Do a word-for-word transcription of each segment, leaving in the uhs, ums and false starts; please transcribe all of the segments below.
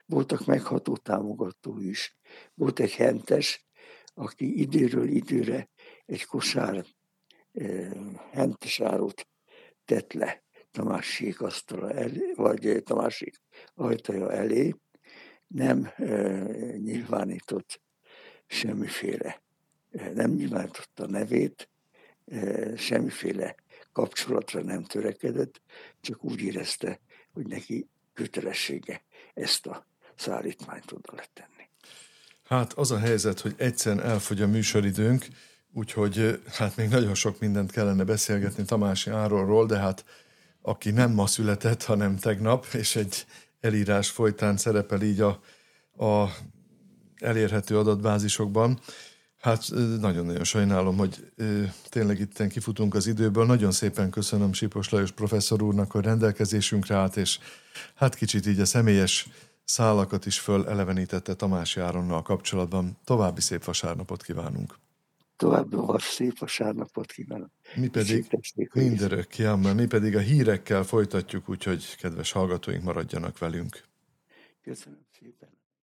voltak megható támogatói is. Volt egy hentes, aki időről időre egy kosár eh, hentes árut tett le Tamássik asztala elé, vagy Tamássik ajtaja elé, nem eh, nyilvánított semmiféle, eh, nem nyilvánította a nevét, eh, semmiféle kapcsolatra nem törekedett, csak úgy érezte, hogy neki kötelessége ezt a szállítmányt oda letenni. Hát az a helyzet, hogy egyszerűen elfogy a műsoridőnk, úgyhogy hát még nagyon sok mindent kellene beszélgetni Tamási Áronról, de hát aki nem ma született, hanem tegnap, és egy elírás folytán szerepel így a, a elérhető adatbázisokban, hát nagyon-nagyon sajnálom, hogy tényleg itt kifutunk az időből. Nagyon szépen köszönöm Sipos Lajos professzor úrnak, hogy rendelkezésünkre állt, és hát kicsit így a személyes szálakat is fölelevenítette Tamási Áronnal kapcsolatban. További szép vasárnapot kívánunk. További szép vasárnapot kívánok. Mi pedig mindörök, ja, mi pedig a hírekkel folytatjuk, úgyhogy kedves hallgatóink, maradjanak velünk. Köszönöm szépen.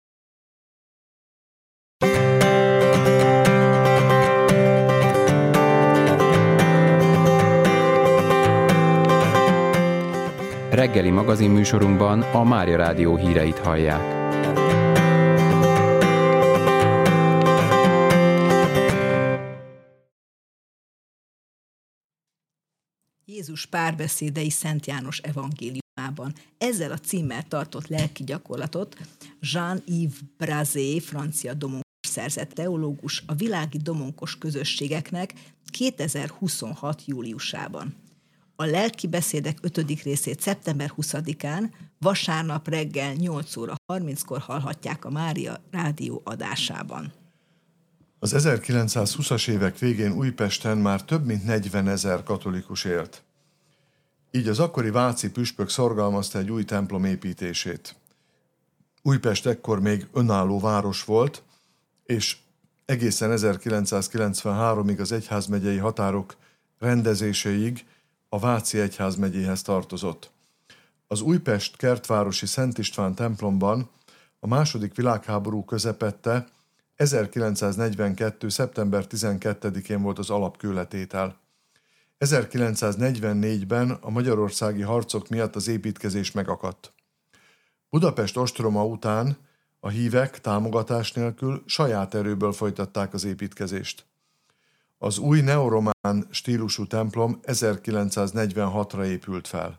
Reggeli magazinműsorunkban a Mária Rádió híreit hallják. Jézus párbeszédei Szent János evangéliumában. Ezzel a címmel tartott lelki gyakorlatot Jean-Yves Brazé, francia domonkos szerzett teológus a világi domonkos közösségeknek kétezer-huszonhat júliusában. A lelki beszédek ötödik részét szeptember huszadikán, vasárnap reggel nyolc óra harminckor hallhatják a Mária Rádió adásában. Az ezerkilencszázhúszas évek végén Újpesten már több mint negyvenezer katolikus élt. Így az akkori váci püspök szorgalmazta egy új templom építését. Újpest ekkor még önálló város volt, és egészen ezerkilencszázkilencvenháromig az egyházmegyei határok rendezéséig a Váci egyházmegyéhez tartozott. Az Újpest kertvárosi Szent István templomban a második világháború közepette ezerkilencszáznegyvenkettő. szeptember tizenkettedikén volt az alapkőletétel. ezerkilencszáznegyvennégyben a magyarországi harcok miatt az építkezés megakadt. Budapest ostroma után a hívek támogatás nélkül saját erőből folytatták az építkezést. Az új neoromán stílusú templom ezerkilencszáznegyvenhatra épült fel.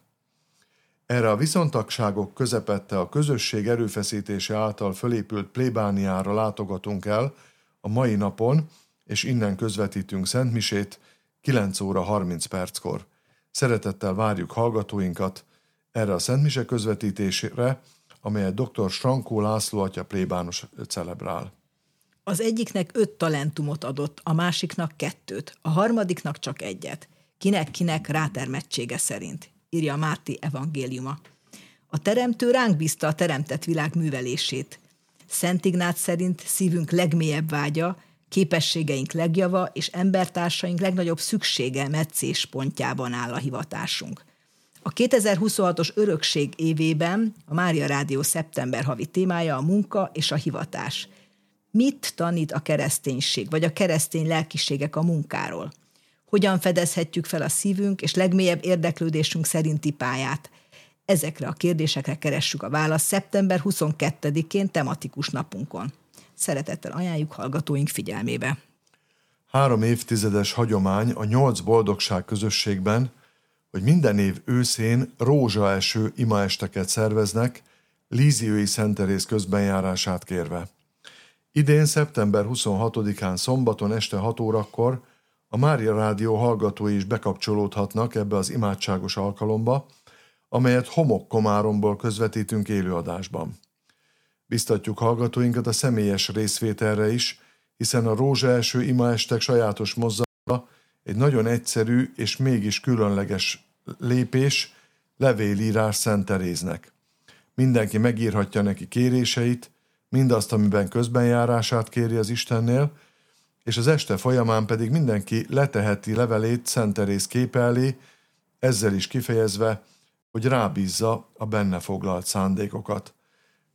Erre a viszontagságok közepette a közösség erőfeszítése által fölépült plébániára látogatunk el a mai napon, és innen közvetítünk szentmisét kilenc óra harminc perckor. Szeretettel várjuk hallgatóinkat erre a szentmise közvetítésre, amelyet dr. Strankó László atya plébános celebrál. Az egyiknek öt talentumot adott, a másiknak kettőt, a harmadiknak csak egyet. Kinek-kinek rátermettsége szerint, írja a Máté evangéliuma. A teremtő ránk bízta a teremtett világ művelését. Szent Ignác szerint szívünk legmélyebb vágya, képességeink legjava és embertársaink legnagyobb szüksége metszés pontjában áll a hivatásunk. A kétezer-huszonhatos örökség évében a Mária Rádió szeptember havi témája a munka és a hivatás. Mit tanít a kereszténység, vagy a keresztény lelkiségek a munkáról? Hogyan fedezhetjük fel a szívünk és legmélyebb érdeklődésünk szerinti pályát? Ezekre a kérdésekre keressük a választ szeptember huszonkettedikén tematikus napunkon. Szeretettel ajánljuk hallgatóink figyelmébe. Három évtizedes hagyomány a nyolc boldogság közösségben, hogy minden év őszén rózsaeső imaesteket szerveznek, Líziói Szent Teréz közbenjárását kérve. Idén szeptember huszonhatodikán szombaton este hat órakor a Mária Rádió hallgatói is bekapcsolódhatnak ebbe az imádságos alkalomba, amelyet Homokkomáromból közvetítünk élőadásban. Biztatjuk hallgatóinkat a személyes részvételre is, hiszen a rózsaeső imaestek sajátos mozzanata egy nagyon egyszerű és mégis különleges lépés, levélírás Szent Teréznek. Mindenki megírhatja neki kéréseit, mindazt, amiben közbenjárását kéri az Istennél, és az este folyamán pedig mindenki leteheti levelét Szent Teréz képe elé, ezzel is kifejezve, hogy rábízza a benne foglalt szándékokat.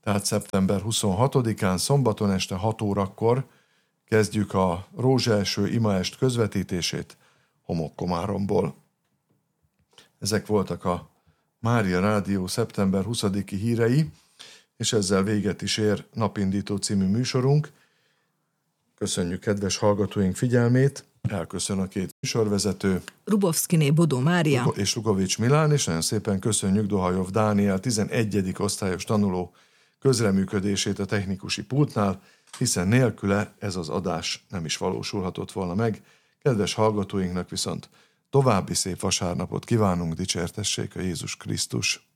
tehát szeptember huszonhatodikán, szombaton este hat órakor kezdjük a rózsaeső imaest közvetítését Homokkomáromból. Ezek voltak a Mária Rádió szeptember huszadiki hírei, és ezzel véget is ér Napindító című műsorunk. Köszönjük kedves hallgatóink figyelmét, elköszön a két műsorvezető, Rubovszkiné Bodó Mária és Lugovics Milán, és nagyon szépen köszönjük Dohajov Dániel tizenegyedik osztályos tanuló közreműködését a technikusi pultnál, hiszen nélküle ez az adás nem is valósulhatott volna meg. Kedves hallgatóinknak viszont további szép vasárnapot kívánunk, dicsértessék a Jézus Krisztus!